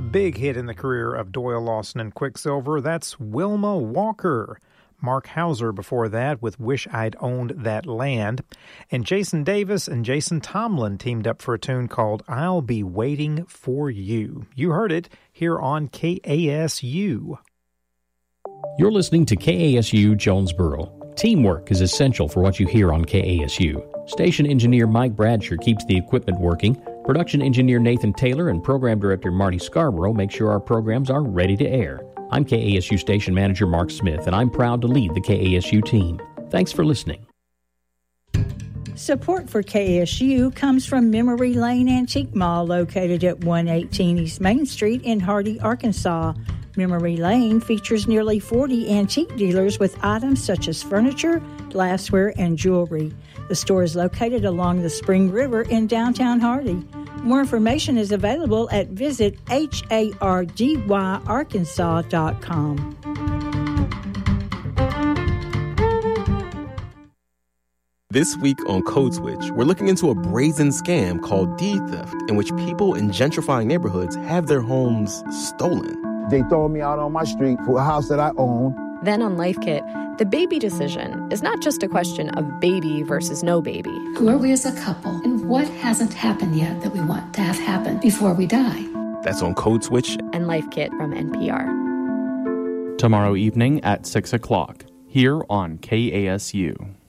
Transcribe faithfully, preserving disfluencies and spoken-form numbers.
big hit in the career of Doyle, Lawson, and Quicksilver. That's Wilma Walker. Mark Hauser before that with Wish I'd Owned That Land. And Jason Davis and Jason Tomlin teamed up for a tune called I'll Be Waiting for You. You heard it here on K A S U. You're listening to K A S U Jonesboro. Teamwork is essential for what you hear on K A S U. Station engineer Mike Bradsher keeps the equipment working. Production engineer Nathan Taylor and program director Marty Scarborough make sure our programs are ready to air. I'm K A S U station manager Mark Smith, and I'm proud to lead the K A S U team. Thanks for listening. Support for K A S U comes from Memory Lane Antique Mall, located at one eighteen East Main Street in Hardy, Arkansas. Memory Lane features nearly forty antique dealers with items such as furniture, glassware, and jewelry. The store is located along the Spring River in downtown Hardy. More information is available at visit hardy arkansas dot com. This week on Code Switch, we're looking into a brazen scam called deed theft, in which people in gentrifying neighborhoods have their homes stolen. They throw me out on my street for a house that I own. Then on Life Kit, the baby decision is not just a question of baby versus no baby. Who are we as a couple, and what hasn't happened yet that we want to have happen before we die? That's on Code Switch and Life Kit from N P R. Tomorrow evening at six o'clock, here on K A S U.